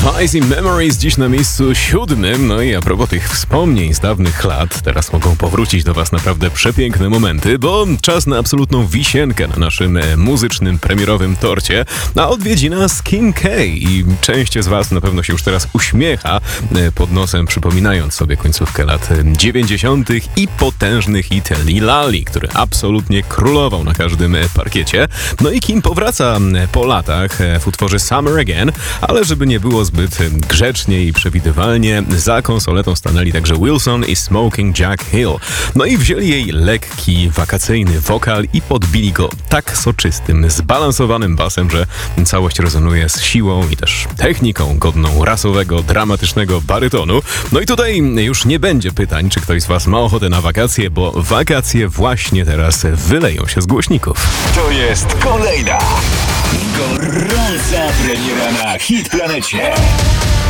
Fuzzy Memories dziś na miejscu 7. No i a propos tych wspomnień z dawnych lat, teraz mogą powrócić do Was naprawdę przepiękne momenty, bo czas na absolutną wisienkę na naszym muzycznym, premierowym torcie. A odwiedzi nas Kim K. I część z Was na pewno się już teraz uśmiecha pod nosem, przypominając sobie końcówkę lat 90. i potężny hit Lilali, który absolutnie królował na każdym parkiecie. No i Kim powraca po latach w utworze Summer Again, ale żeby nie było zbyt grzecznie i przewidywalnie, za konsoletą stanęli także Wilson i Smoking Jack Hill. No i wzięli jej lekki, wakacyjny wokal i podbili go tak soczystym, zbalansowanym basem, że całość rezonuje z siłą i też techniką godną rasowego, dramatycznego barytonu. No i tutaj już nie będzie pytań, czy ktoś z Was ma ochotę na wakacje, bo wakacje właśnie teraz wyleją się z głośników. To jest kolejna gorąca premiera na Hit Planecie.